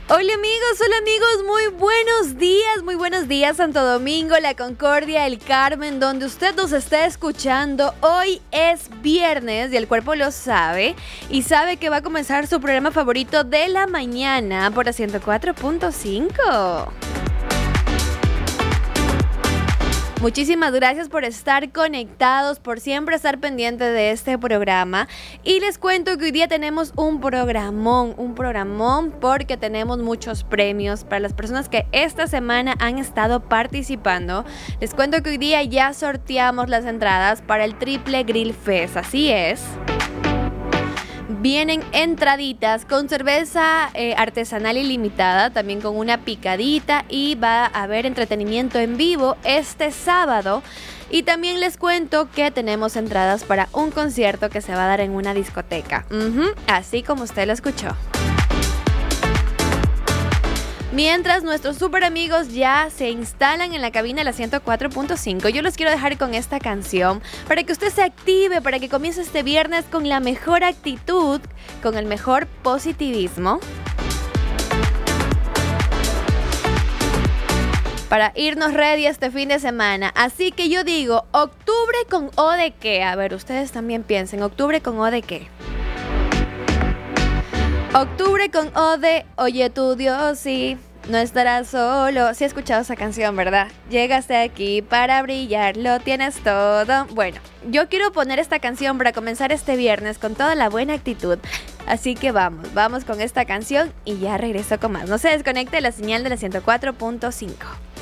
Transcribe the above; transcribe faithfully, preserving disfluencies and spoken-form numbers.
Hola amigos, hola amigos, muy buenos días, muy buenos días Santo Domingo, La Concordia, El Carmen, donde usted nos está escuchando. Hoy es viernes y el cuerpo lo sabe y sabe que va a comenzar su programa favorito de la mañana por la ciento cuatro punto cinco. Muchísimas gracias por estar conectados, por siempre estar pendientes de este programa. Y les cuento que hoy día tenemos un programón, un programón porque tenemos muchos premios para las personas que esta semana han estado participando. Les cuento que hoy día ya sorteamos las entradas para el Triple Grill Fest, así es. Vienen entraditas con cerveza eh, artesanal ilimitada, también con una picadita, y va a haber entretenimiento en vivo este sábado. Y también les cuento que tenemos entradas para un concierto que se va a dar en una discoteca, uh-huh, así como usted lo escuchó. Mientras nuestros super amigos ya se instalan en la cabina de la ciento cuatro punto cinco, yo los quiero dejar con esta canción para que usted se active, para que comience este viernes con la mejor actitud, con el mejor positivismo, para irnos ready este fin de semana. Así que yo digo, octubre con O de qué. A ver, ustedes también piensen, octubre con O de qué. Octubre con O de oye tu Dios, sí, no estarás solo. Sí he escuchado esa canción, ¿verdad? Llegaste aquí para brillar, lo tienes todo. Bueno, yo quiero poner esta canción para comenzar este viernes con toda la buena actitud. Así que vamos, vamos con esta canción y ya regreso con más. No se desconecte la señal de la ciento cuatro punto cinco.